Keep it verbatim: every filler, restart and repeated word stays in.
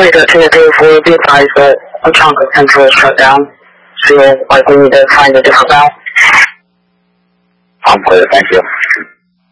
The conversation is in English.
Please continue to for be advised that the Congress Central is shut down, so you'll likely need to find a different route. I'm clear, thank you.